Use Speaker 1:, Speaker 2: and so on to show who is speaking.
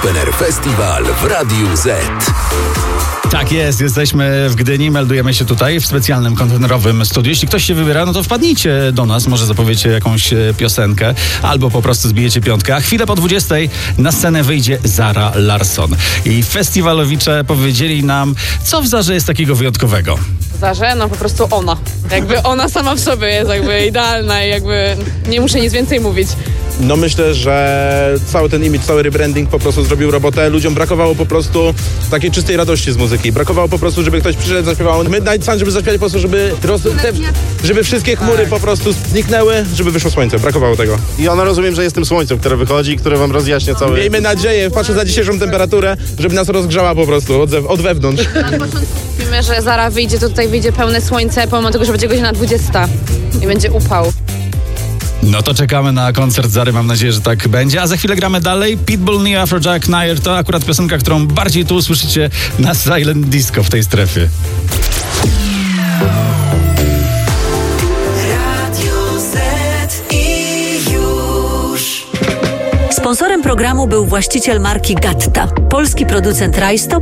Speaker 1: Open Festival w Radiu Z.
Speaker 2: Tak jest, jesteśmy w Gdyni, meldujemy się tutaj w specjalnym kontenerowym studiu. Jeśli ktoś się wybiera, no to wpadnijcie do nas, może zapowiecie jakąś piosenkę, albo po prostu zbijecie piątkę. A chwilę po 20 na scenę wyjdzie Zara Larsson. I festiwalowicze powiedzieli nam, co w Zarze jest takiego wyjątkowego.
Speaker 3: W Zarze? No po prostu ona. Jakby ona sama w sobie jest jakby idealna i jakby nie muszę nic więcej mówić.
Speaker 4: No myślę, że cały ten image, cały rebranding po prostu zrobił robotę. Ludziom brakowało po prostu takiej czystej radości z muzyki. Brakowało po prostu, żeby ktoś przyszedł, zaśpiewał Midnight Sun, żeby zaśpiewać po prostu, żeby wszystkie chmury po prostu zniknęły, żeby wyszło słońce. Brakowało tego.
Speaker 5: I ona rozumiem, że jest tym słońcem, które wychodzi, które wam rozjaśnia cały...
Speaker 4: Miejmy nadzieję, patrzę za dzisiejszą temperaturę, żeby nas rozgrzała po prostu od wewnątrz.
Speaker 3: Na początku mówimy, że Zara wyjdzie, to tutaj wyjdzie pełne słońce, pomimo tego, że będzie godzina 20 i będzie upał.
Speaker 2: No to czekamy na koncert Zary, mam nadzieję, że tak będzie. A za chwilę gramy dalej. Pitbull, Neo, Afrojack, Nair to akurat piosenka, którą bardziej tu usłyszycie na Silent Disco w tej strefie.
Speaker 6: Sponsorem programu był właściciel marki Gatta, polski producent rajstop